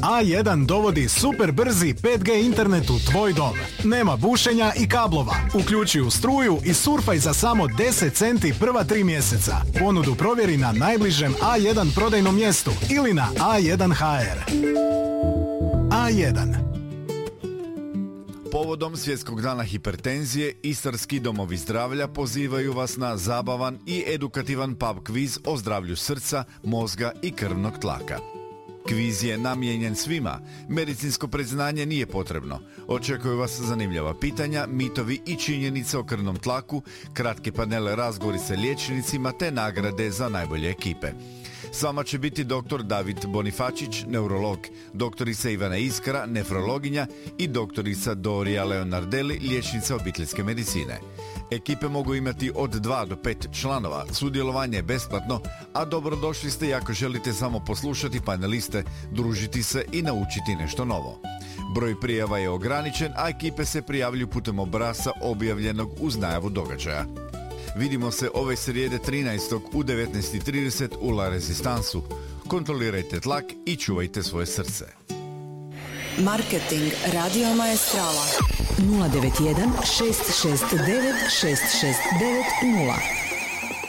A1 dovodi super brzi 5G internet u tvoj dom. Nema bušenja i kablova. Uključi u struju i surfaj za samo 10 centi prva 3 mjeseca. Ponudu provjeri na najbližem A1 prodajnom mjestu ili na A1.hr. A1. Povodom Svjetskog dana hipertenzije, Istarski domovi zdravlja pozivaju vas na zabavan i edukativan pub kviz o zdravlju srca, mozga i krvnog tlaka. Kviz je namijenjen svima, medicinsko priznanje nije potrebno. Očekuju vas zanimljiva pitanja, mitovi i činjenice o krvnom tlaku, kratki panel razgovori sa liječnicima te nagrade za najbolje ekipe. S vama će biti dr. David Bonifačić, neurolog, doktorica Ivana Iskra, nefrologinja i doktorica Dorija Leonardelli, liječnica obiteljske medicine. Ekipe mogu imati od 2 do 5 članova, sudjelovanje je besplatno, a dobrodošli ste i ako želite samo poslušati paneliste, družiti se i naučiti nešto novo. Broj prijava je ograničen, a ekipe se prijavljuju putem obrasca objavljenog uz najavu događaja. Vidimo se ove srijede 13. u 19:30 u La Resistansu. Kontrolirajte tlak i čuvajte svoje srce. Marketing Radio Maestrala 091 669 6690.